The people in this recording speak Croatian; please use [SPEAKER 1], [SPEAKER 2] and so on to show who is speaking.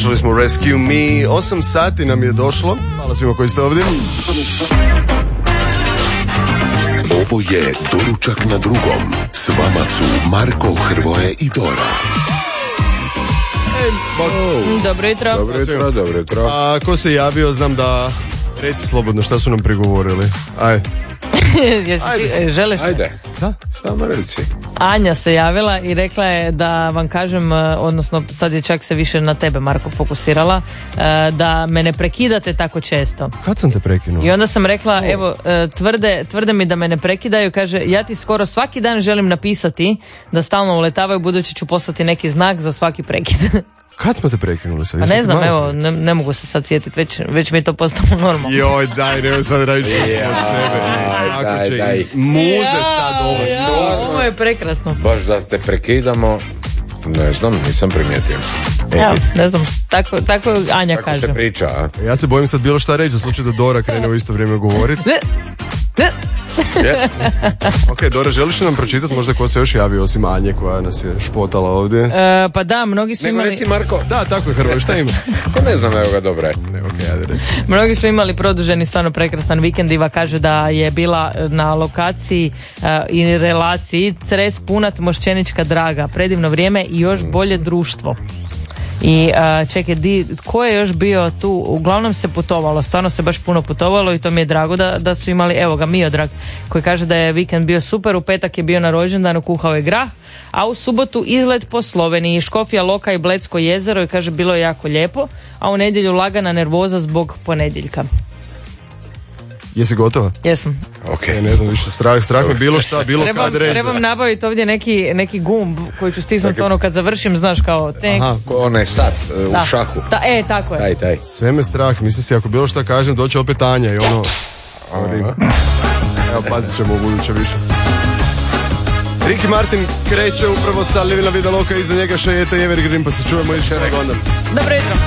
[SPEAKER 1] Slušali smo Rescue Me, 8 sati nam je došlo. Hvala svima koji ste ovdje.
[SPEAKER 2] Ovo je Doručak na drugom. S vama su Marko, Hrvoje i Dora.
[SPEAKER 3] Dobro jutro.
[SPEAKER 4] Dobro jutro.
[SPEAKER 1] A ko se javio, znam da... Reci slobodno, šta su nam prigovorili? Ajde.
[SPEAKER 3] Želiš?
[SPEAKER 4] Ajde.
[SPEAKER 1] Da?
[SPEAKER 4] Samo reci.
[SPEAKER 3] Anja se javila i rekla je da vam kažem, odnosno sad je čak se više na tebe, Marko, fokusirala, da me ne prekidate tako često.
[SPEAKER 1] Kad sam te prekinuo?
[SPEAKER 3] I onda sam rekla, evo, tvrde mi da me ne prekidaju, kaže, ja ti skoro svaki dan želim napisati da stalno uletavaju, budući ću poslati neki znak za svaki prekid.
[SPEAKER 1] Kad smo te prekinuli sad?
[SPEAKER 3] A ne znam, evo, ne mogu se sad sjetiti, već mi je to postalo normalno.
[SPEAKER 1] Joj, daj, ne sad raditi od sebe. Ako će iz muze sad ovo.
[SPEAKER 3] Ovo je prekrasno.
[SPEAKER 4] Baš da te prekidamo, ne znam, nisam primijetio.
[SPEAKER 3] Evo, ne znam, tako Anja
[SPEAKER 4] Kako
[SPEAKER 3] kaže.
[SPEAKER 4] se priča, a?
[SPEAKER 1] Ja se bojim sad bilo šta reći, za slučaj da Dora krene u isto vrijeme govoriti. Ok, Dora, želiš li nam pročitati možda ko se još javio osim Anje koja nas je špotala ovdje?
[SPEAKER 3] Pa da, mnogi su
[SPEAKER 4] Nego
[SPEAKER 3] imali...
[SPEAKER 4] reci Marko.
[SPEAKER 1] Da, tako je, Hrvoje, šta ima?
[SPEAKER 4] Ko ne znam, evo ga, dobro je.
[SPEAKER 1] Ne, ok, ajde reći.
[SPEAKER 3] Mnogi su imali produženi, stvarno prekrasan vikend. Iva kaže da je bila na lokaciji i relaciji Cres, Punat, Mošćenička Draga. Predivno vrijeme i još bolje društvo. I čekaj, ko je još bio tu? Uglavnom se putovalo, stvarno se baš puno putovalo i to mi je drago da su imali, evo ga, Miodrag, koji kaže da je vikend bio super, u petak je bio na rođendanu, kuhao je grah, a u subotu izlet po Sloveniji, Škofja Loka i Bledsko jezero i kaže bilo je jako lijepo, a u nedjelju lagana nervoza zbog ponedjeljka.
[SPEAKER 1] Jesi gotova?
[SPEAKER 3] Jesam.
[SPEAKER 4] Ok.
[SPEAKER 1] Ne znam, više strah me bilo šta, bilo kad reći.
[SPEAKER 3] Trebam nabaviti ovdje neki gumb koji ću stisnuti ono kad završim, znaš, kao tek.
[SPEAKER 1] Aha.
[SPEAKER 4] Onaj sat u šahu.
[SPEAKER 3] Tako je.
[SPEAKER 4] Taj.
[SPEAKER 1] Sve me strah, mislim si ako bilo šta kažem doće opet Anja i ono... Sorry. Evo, pazit ćemo u buduće više. Ricky Martin kreće upravo sa Livina Vida Loka, iza njega Šejete i Evergreen, pa se čujemo još jednog onda.
[SPEAKER 3] Dobro jutro.